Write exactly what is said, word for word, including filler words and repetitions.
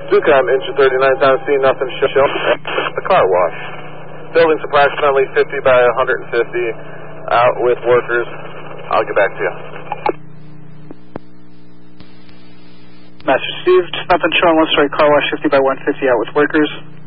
Zucom, engine thirty-nine times C, nothing shown. The car wash. Building's approximately fifty by one fifty, out with workers. I'll get back to you. Master Steve, just nothing showing, one story car wash, fifty by one fifty, out with workers.